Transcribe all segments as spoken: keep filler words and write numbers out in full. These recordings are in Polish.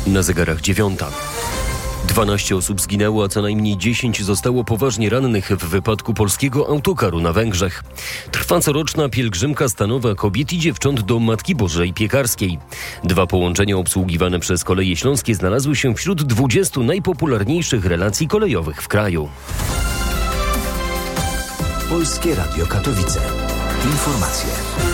Na zegarach dziewiąta. dwanaście osób zginęło, a co najmniej dziesięć zostało poważnie rannych w wypadku polskiego autokaru na Węgrzech. Trwa coroczna pielgrzymka stanowa kobiet i dziewcząt do Matki Bożej Piekarskiej. Dwa połączenia obsługiwane przez Koleje Śląskie znalazły się wśród dwudziestu najpopularniejszych relacji kolejowych w kraju. Polskie Radio Katowice. Informacje.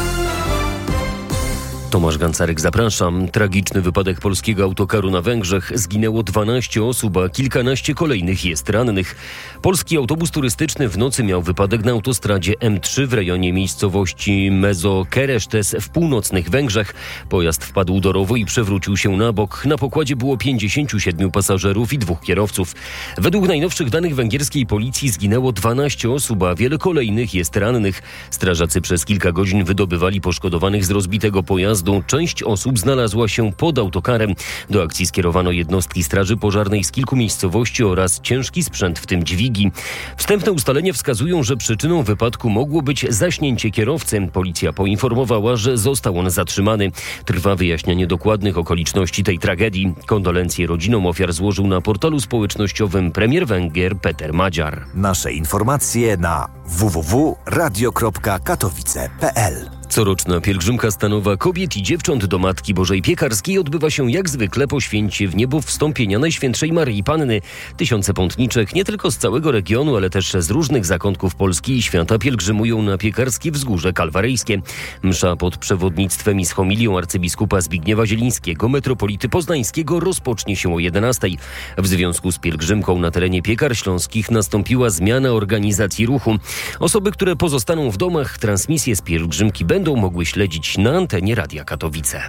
Tomasz Gancarek, zapraszam. Tragiczny wypadek polskiego autokaru na Węgrzech. Zginęło dwanaście osób, a kilkanaście kolejnych jest rannych. Polski autobus turystyczny w nocy miał wypadek na autostradzie M trzy w rejonie miejscowości Mezokeresztes w północnych Węgrzech. Pojazd wpadł do rowu i przewrócił się na bok. Na pokładzie było pięćdziesięciu siedmiu pasażerów i dwóch kierowców. Według najnowszych danych węgierskiej policji zginęło dwanaście osób, a wiele kolejnych jest rannych. Strażacy przez kilka godzin wydobywali poszkodowanych z rozbitego pojazdu. Część osób znalazła się pod autokarem. Do akcji skierowano jednostki Straży Pożarnej z kilku miejscowości oraz ciężki sprzęt, w tym dźwigi. Wstępne ustalenia wskazują, że przyczyną wypadku mogło być zaśnięcie kierowcy. Policja poinformowała, że został on zatrzymany. Trwa wyjaśnianie dokładnych okoliczności tej tragedii. Kondolencje rodzinom ofiar złożył na portalu społecznościowym premier Węgier Peter Madziar. Nasze informacje na w w w kropka radio kropka katowice kropka p l. Coroczna pielgrzymka stanowa kobiet i dziewcząt do Matki Bożej Piekarskiej odbywa się jak zwykle po święcie w niebo wstąpienia Najświętszej Maryi Panny. Tysiące pątniczek nie tylko z całego regionu, ale też z różnych zakątków Polski i świata pielgrzymują na Piekarskie Wzgórze Kalwaryjskie. Msza pod przewodnictwem i z homilią arcybiskupa Zbigniewa Zielińskiego, metropolity poznańskiego, rozpocznie się o jedenastej. W związku z pielgrzymką na terenie Piekar Śląskich nastąpiła zmiana organizacji ruchu. Osoby, które pozostaną w domach, transmisję z pielgrzymki będą będą mogły śledzić na antenie Radia Katowice.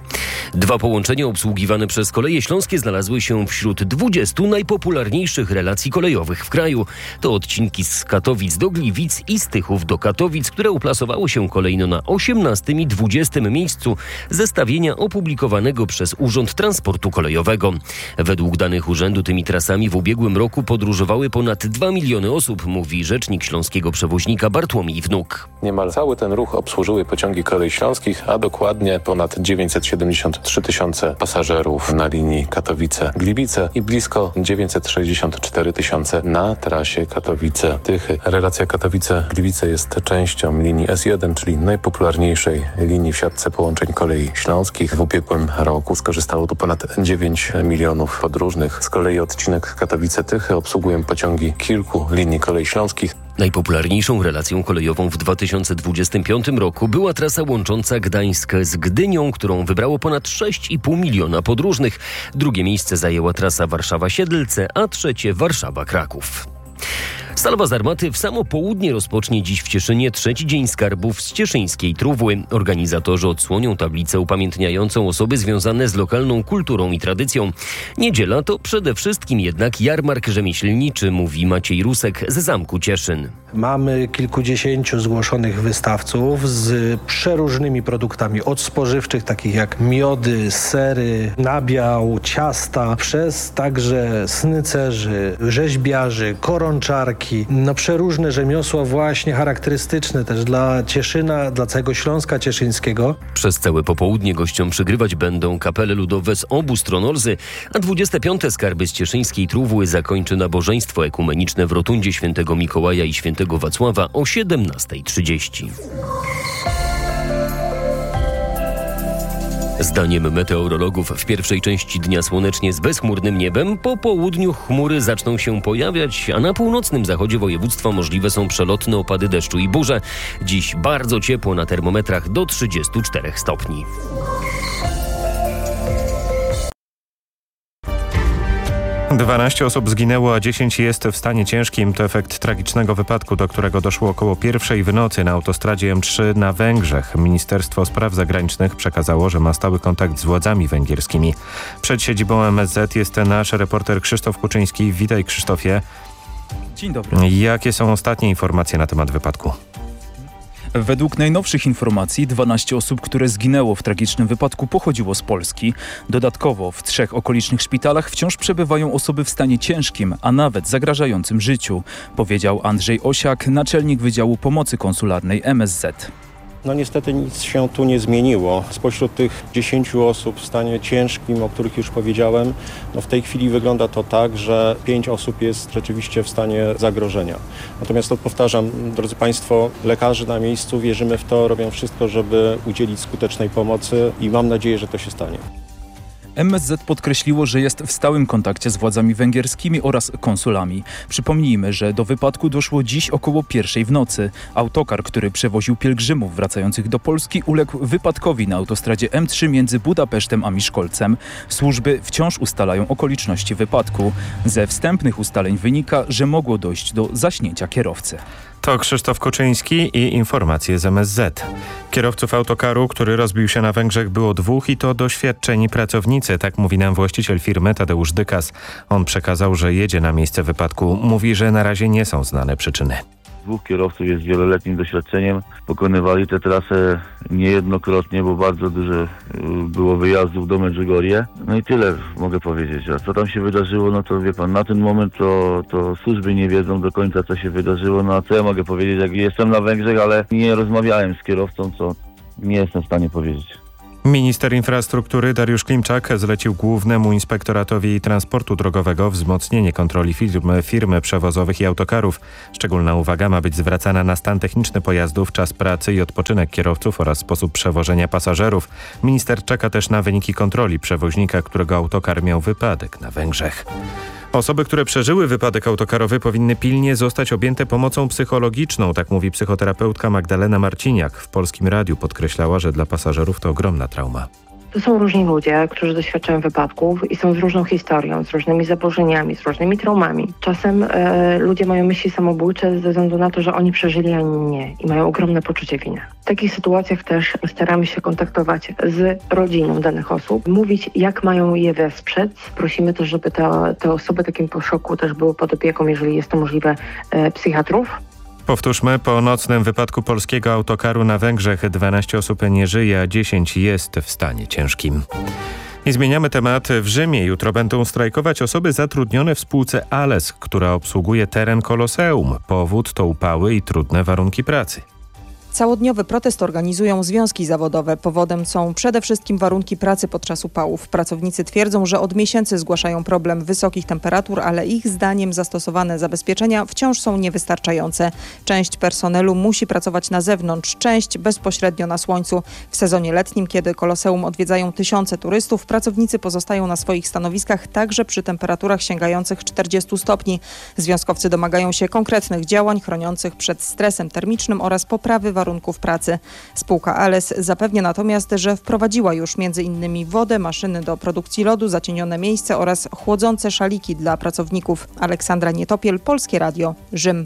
Dwa połączenia obsługiwane przez Koleje Śląskie znalazły się wśród dwudziestu najpopularniejszych relacji kolejowych w kraju. To odcinki z Katowic do Gliwic i z Tychów do Katowic, które uplasowały się kolejno na osiemnastym i dwudziestym miejscu zestawienia opublikowanego przez Urząd Transportu Kolejowego. Według danych urzędu tymi trasami w ubiegłym roku podróżowały ponad dwa miliony osób, mówi rzecznik śląskiego przewoźnika Bartłomiej Wnuk. Niemal cały ten ruch obsłużyły pociągi Kolei Śląskich, a dokładnie ponad dziewięćset siedemdziesiąt trzy tysiące pasażerów na linii Katowice-Gliwice i blisko dziewięćset sześćdziesiąt cztery tysiące na trasie Katowice-Tychy. Relacja Katowice-Gliwice jest częścią linii S jeden, czyli najpopularniejszej linii w siatce połączeń Kolei Śląskich. W ubiegłym roku skorzystało tu ponad dziewięć milionów podróżnych. Z kolei odcinek Katowice-Tychy obsługują pociągi kilku linii Kolei Śląskich. Najpopularniejszą relacją kolejową w dwa tysiące dwudziestym piątym roku była trasa łącząca Gdańsk z Gdynią, którą wybrało ponad sześć i pół miliona podróżnych. Drugie miejsce zajęła trasa Warszawa-Siedlce, a trzecie Warszawa-Kraków. Salwa z armaty w samo południe rozpocznie dziś w Cieszynie trzeci dzień skarbów z cieszyńskiej Trówły. Organizatorzy odsłonią tablicę upamiętniającą osoby związane z lokalną kulturą i tradycją. Niedziela to przede wszystkim jednak jarmark rzemieślniczy, mówi Maciej Rusek z Zamku Cieszyn. Mamy kilkudziesięciu zgłoszonych wystawców z przeróżnymi produktami od spożywczych, takich jak miody, sery, nabiał, ciasta, przez także snycerzy, rzeźbiarzy, koronczarki. No przeróżne rzemiosła właśnie charakterystyczne też dla Cieszyna, dla całego Śląska Cieszyńskiego. Przez całe popołudnie gościom przygrywać będą kapele ludowe z obu stron Olzy, a dwudzieste piąte skarby z cieszyńskiej Trówły zakończy nabożeństwo ekumeniczne w rotundzie Świętego Mikołaja i Świętego Wacława o siedemnasta trzydzieści. Zdaniem meteorologów w pierwszej części dnia słonecznie z bezchmurnym niebem, po południu chmury zaczną się pojawiać, a na północnym zachodzie województwa możliwe są przelotne opady deszczu i burze. Dziś bardzo ciepło na termometrach do trzydziestu czterech stopni. dwanaście osób zginęło, a dziesięć jest w stanie ciężkim. To efekt tragicznego wypadku, do którego doszło około pierwszej w nocy na autostradzie M trzy na Węgrzech. Ministerstwo Spraw Zagranicznych przekazało, że ma stały kontakt z władzami węgierskimi. Przed siedzibą M S Z jest nasz reporter Krzysztof Kuczyński. Witaj, Krzysztofie. Dzień dobry. Jakie są ostatnie informacje na temat wypadku? Według najnowszych informacji dwanaście osób, które zginęło w tragicznym wypadku, pochodziło z Polski. Dodatkowo w trzech okolicznych szpitalach wciąż przebywają osoby w stanie ciężkim, a nawet zagrażającym życiu, powiedział Andrzej Osiak, naczelnik Wydziału Pomocy Konsularnej M S Z. No niestety nic się tu nie zmieniło. Spośród tych dziesięciu osób w stanie ciężkim, o których już powiedziałem, no w tej chwili wygląda to tak, że pięć osób jest rzeczywiście w stanie zagrożenia. Natomiast to powtarzam, drodzy Państwo, lekarze na miejscu, wierzymy w to, robią wszystko, żeby udzielić skutecznej pomocy i mam nadzieję, że to się stanie. M S Z podkreśliło, że jest w stałym kontakcie z władzami węgierskimi oraz konsulami. Przypomnijmy, że do wypadku doszło dziś około pierwszej w nocy. Autokar, który przewoził pielgrzymów wracających do Polski, uległ wypadkowi na autostradzie M trzy między Budapesztem a Miszkolcem. Służby wciąż ustalają okoliczności wypadku. Ze wstępnych ustaleń wynika, że mogło dojść do zaśnięcia kierowcy. To Krzysztof Kuczyński i informacje z M S Z. Kierowców autokaru, który rozbił się na Węgrzech, było dwóch i to doświadczeni pracownicy, tak mówi nam właściciel firmy Tadeusz Dykas. On przekazał, że jedzie na miejsce wypadku. Mówi, że na razie nie są znane przyczyny. Dwóch kierowców jest wieloletnim doświadczeniem. Pokonywali tę trasę niejednokrotnie, bo bardzo dużo było wyjazdów do Medjugorje. No i tyle mogę powiedzieć. A co tam się wydarzyło, no to wie pan, na ten moment to, to służby nie wiedzą do końca, co się wydarzyło. No a co ja mogę powiedzieć, jak jestem na Węgrzech, ale nie rozmawiałem z kierowcą, co nie jestem w stanie powiedzieć. Minister infrastruktury Dariusz Klimczak zlecił Głównemu Inspektoratowi Transportu Drogowego wzmocnienie kontroli firm, firmy przewozowych i autokarów. Szczególna uwaga ma być zwracana na stan techniczny pojazdów, czas pracy i odpoczynek kierowców oraz sposób przewożenia pasażerów. Minister czeka też na wyniki kontroli przewoźnika, którego autokar miał wypadek na Węgrzech. Osoby, które przeżyły wypadek autokarowy, powinny pilnie zostać objęte pomocą psychologiczną, tak mówi psychoterapeutka Magdalena Marciniak. W Polskim Radiu podkreślała, że dla pasażerów to ogromna trauma. To są różni ludzie, którzy doświadczają wypadków i są z różną historią, z różnymi zaburzeniami, z różnymi traumami. Czasem e, ludzie mają myśli samobójcze ze względu na to, że oni przeżyli, a inni nie i mają ogromne poczucie winy. W takich sytuacjach też staramy się kontaktować z rodziną danych osób, mówić, jak mają je wesprzeć. Prosimy też, żeby te, te osoby takim po szoku też były pod opieką, jeżeli jest to możliwe, e, psychiatrów. Powtórzmy, po nocnym wypadku polskiego autokaru na Węgrzech dwanaście osób nie żyje, a dziesięć jest w stanie ciężkim. I zmieniamy temat. W Rzymie jutro będą strajkować osoby zatrudnione w spółce Ales, która obsługuje teren Koloseum. Powód to upały i trudne warunki pracy. Całodniowy protest organizują związki zawodowe. Powodem są przede wszystkim warunki pracy podczas upałów. Pracownicy twierdzą, że od miesięcy zgłaszają problem wysokich temperatur, ale ich zdaniem zastosowane zabezpieczenia wciąż są niewystarczające. Część personelu musi pracować na zewnątrz, część bezpośrednio na słońcu. W sezonie letnim, kiedy Koloseum odwiedzają tysiące turystów, pracownicy pozostają na swoich stanowiskach także przy temperaturach sięgających czterdziestu stopni. Związkowcy domagają się konkretnych działań chroniących przed stresem termicznym oraz poprawy warunków warunków pracy. Spółka Ales zapewnia natomiast, że wprowadziła już między innymi wodę, maszyny do produkcji lodu, zacienione miejsce oraz chłodzące szaliki dla pracowników. Aleksandra Nietopiel, Polskie Radio, Rzym.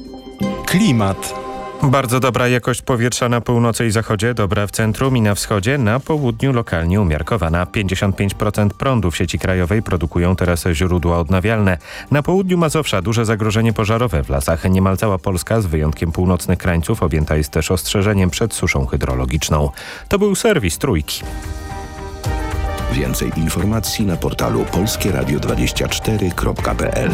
Klimat. Bardzo dobra jakość powietrza na północy i zachodzie, dobra w centrum i na wschodzie, na południu lokalnie umiarkowana. pięćdziesiąt pięć procent prądu w sieci krajowej produkują teraz źródła odnawialne. Na południu Mazowsza duże zagrożenie pożarowe w lasach. Niemal cała Polska, z wyjątkiem północnych krańców, objęta jest też ostrzeżeniem przed suszą hydrologiczną. To był serwis Trójki. Więcej informacji na portalu polskie radio dwadzieścia cztery kropka p l.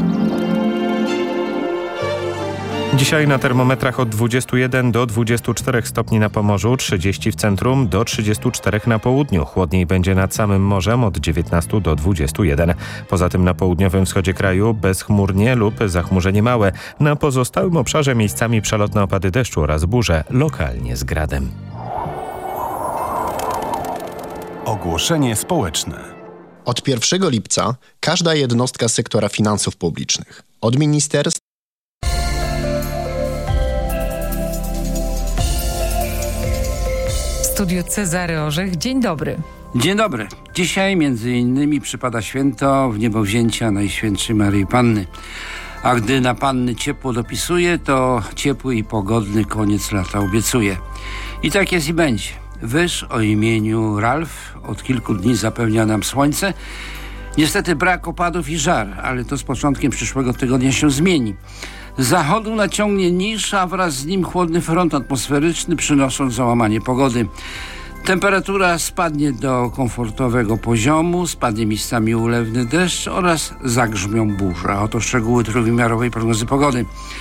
Dzisiaj na termometrach od dwudziestu jeden do dwudziestu czterech stopni na Pomorzu, trzydzieści w centrum, do trzydziestu czterech na południu. Chłodniej będzie nad samym morzem od dziewiętnastu do dwudziestu jeden. Poza tym na południowym wschodzie kraju bezchmurnie lub zachmurzenie małe. Na pozostałym obszarze miejscami przelotne opady deszczu oraz burze, lokalnie z gradem. Ogłoszenie społeczne. Od pierwszego lipca każda jednostka sektora finansów publicznych, od ministerstw W studiu Cezary Orzech. Dzień dobry. Dzień dobry. Dzisiaj między innymi przypada święto Wniebowzięcia Najświętszej Maryi Panny. A gdy na Panny ciepło dopisuje, to ciepły i pogodny koniec lata obiecuje. I tak jest i będzie. Wyż o imieniu Ralf od kilku dni zapewnia nam słońce. Niestety brak opadów i żar, ale to z początkiem przyszłego tygodnia się zmieni. Z zachodu naciągnie niż, a wraz z nim chłodny front atmosferyczny, przynosząc załamanie pogody. Temperatura spadnie do komfortowego poziomu, spadnie miejscami ulewny deszcz oraz zagrzmią burze. Oto szczegóły trójwymiarowej prognozy pogody.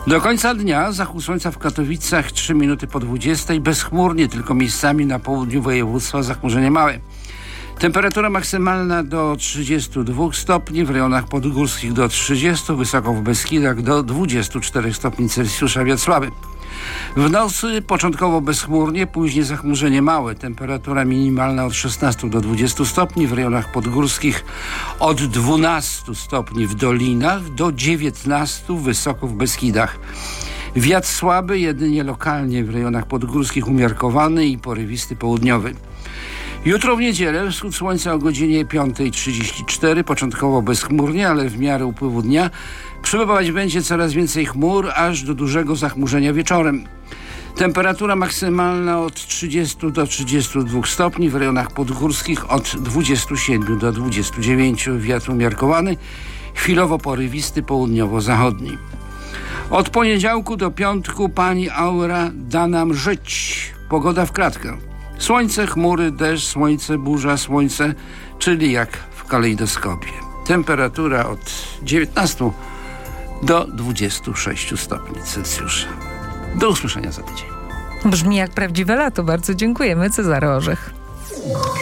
Do końca dnia zachód słońca w Katowicach trzy minuty po dwudziestej, bezchmurnie, tylko miejscami na południu województwa zachmurzenie małe. Temperatura maksymalna do trzydziestu dwóch stopni, w rejonach podgórskich do trzydziestu, wysoko w Beskidach do dwudziestu czterech stopni Celsjusza, wiatr słaby. W nocy początkowo bezchmurnie, później zachmurzenie małe. Temperatura minimalna od szesnastu do dwudziestu stopni, w rejonach podgórskich od dwunastu stopni w dolinach do dziewiętnastu wysoko w Beskidach. Wiatr słaby, jedynie lokalnie w rejonach podgórskich umiarkowany i porywisty południowy. Jutro w niedzielę wschód słońca o godzinie piąta trzydzieści cztery, początkowo bezchmurnie, ale w miarę upływu dnia przebywać będzie coraz więcej chmur, aż do dużego zachmurzenia wieczorem. Temperatura maksymalna od trzydziestu do trzydziestu dwóch stopni, w rejonach podgórskich od dwudziestu siedmiu do dwudziestu dziewięciu, wiatr umiarkowany, chwilowo porywisty południowo-zachodni. Od poniedziałku do piątku pani aura da nam żyć. Pogoda w kratkę. Słońce, chmury, deszcz, słońce, burza, słońce, czyli jak w kalejdoskopie. Temperatura od dziewiętnastu do dwudziestu sześciu stopni Celsjusza. Do usłyszenia za tydzień. Brzmi jak prawdziwe lato. Bardzo dziękujemy. Cezary Orzech.